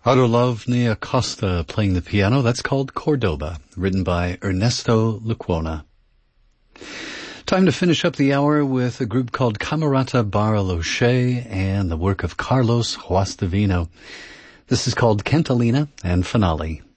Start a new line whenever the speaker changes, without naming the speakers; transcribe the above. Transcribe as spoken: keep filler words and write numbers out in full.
Adolovny Acosta playing the piano. That's called Cordoba, written by Ernesto Lecuona. Time to finish up the hour with a group called Camerata Bariloche and the work of Carlos Guastavino. This is called Cantalina and Finale.